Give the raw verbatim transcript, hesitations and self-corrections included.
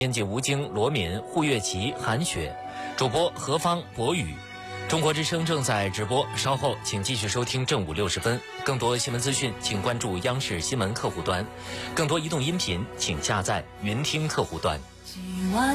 编辑吴京、罗敏、胡月琪、韩雪，主播何方、博宇。中国之声正在直播，稍后请继续收听正午六十分。更多新闻资讯，请关注央视新闻客户端；更多移动音频，请下载云听客户端。